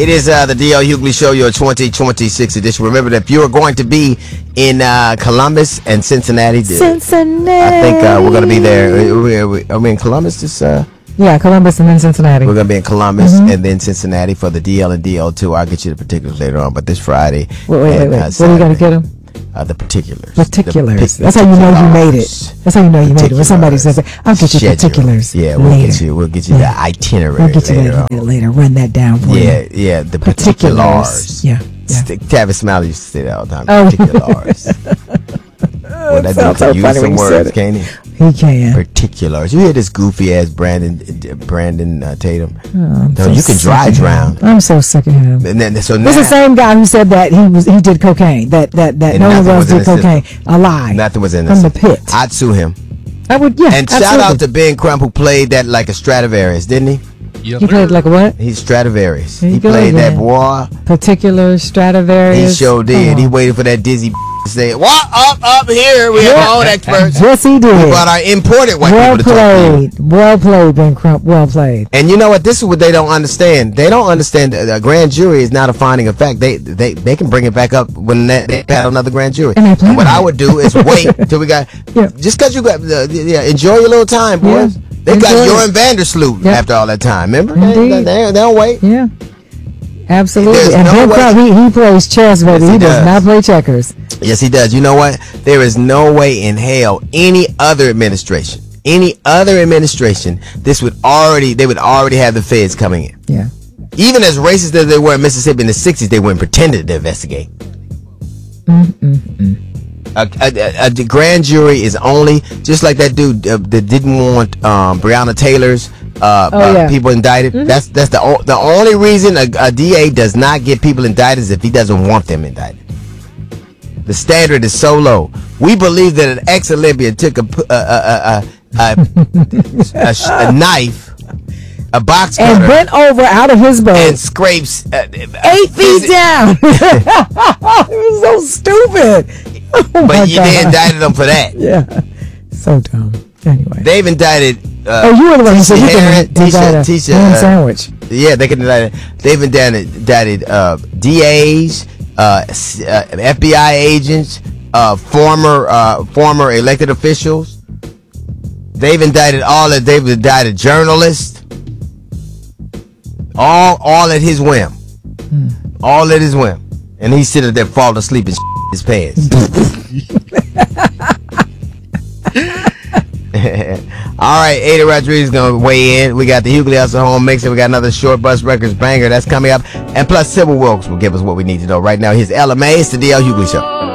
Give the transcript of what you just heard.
It is the D.L. Hughley Show, your 2026 edition. Remember that if you are going to be in Columbus and Cincinnati, I think we're going to be there. Are we in Columbus this? Yeah, Columbus and then Cincinnati. We're going to be in Columbus and then Cincinnati for the DL and DL tour. I'll get you the particulars later on, but this Friday. Wait. What are you going to get them? The particulars. That's how you know you made it. That's how you know you made it. When somebody says, "I'll get you particulars." Yeah, we'll get you the itinerary. We'll get you that later. Run that down for you. Yeah, the particulars. Yeah. Tavis Smiley used to say that all the time. Oh. Particulars. Well, that dude can use some words, can't he? He can. Particulars. You hear this goofy ass Brandon Tatum? Oh, you can drive around. I'm so sick of him. And then, so now, it's the same guy who said that he did cocaine. That no one else did cocaine. A lie. Nothing was in from the pit. I'd sue him. I would. Yeah. And shout out to Ben Crump who played that like a Stradivarius, didn't he? Yep. He played like a what? He's Stradivarius. He played that boy. Particular Stradivarius. He sure did. He waited for that dizzy to say, "What up here? We have our own experts." Yes, he did. We brought our imported white people to talk to you. Well played, Ben Crump. Well played. And you know what? This is what they don't understand. They don't understand a grand jury is not a finding of fact. They can bring it back up when they had another grand jury. And what I would do is wait until we got. Just because you got enjoy your little time, boys. Yeah. They got Joran Vandersloot after all that time. Remember? They don't wait. Yeah. Absolutely. And Ben Crump, he plays chess, baby. Yes, he does not play checkers. Yes, he does. You know what? There is no way in hell any other administration, they would already have the feds coming in. Yeah. Even as racist as they were in Mississippi in the 60s, they wouldn't pretend to investigate. A grand jury is only just like that dude that didn't want Breonna Taylor's people indicted. That's the only reason a DA does not get people indicted is if he doesn't want them indicted. The standard is so low. We believe that an ex-Olympian took a knife, a box cutter, and bent over out of his boat and scrapes 8 feet down. It was so stupid. But they indicted him for that. Yeah, so dumb. Anyway, they've indicted. You were the one who said you can indict a ham sandwich. Yeah, they can indict. They've indicted DAs, FBI agents, former elected officials. They've indicted They've indicted journalists. All at his whim. All at his whim, and he's sitting there falling asleep in his pants. All right, Ada Rodriguez is going to weigh in. We got the Hughley Hustle Home Mix, and we got another Short Bus Records banger that's coming up. And plus, Sybil Wilkes will give us what we need to know right now. Here's LMA. It's the D.L. Hughley Show.